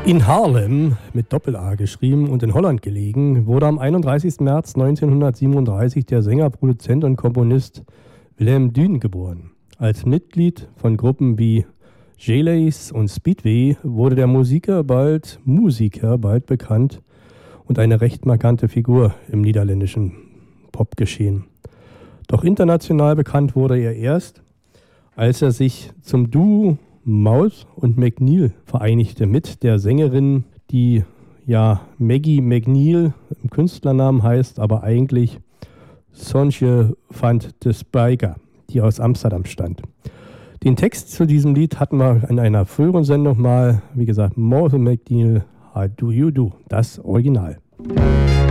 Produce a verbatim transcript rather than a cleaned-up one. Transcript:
In Haarlem, mit Doppel-A geschrieben und in Holland gelegen, wurde am einunddreißigsten März neunzehnhundertsiebenunddreißig der Sänger, Produzent und Komponist Willem Duyn geboren. Als Mitglied von Gruppen wie J-Lace und Speedway wurde der Musiker bald, Musiker bald bekannt und eine recht markante Figur im niederländischen Popgeschehen. Doch international bekannt wurde er erst, als er sich zum Duo Maus und McNeil vereinigte mit der Sängerin, die ja Maggie McNeil im Künstlernamen heißt, aber eigentlich Sonje van de Spijker, die aus Amsterdam stammt. Den Text zu diesem Lied hatten wir in einer früheren Sendung mal, wie gesagt, Maus und McNeil, How Do You Do, das Original.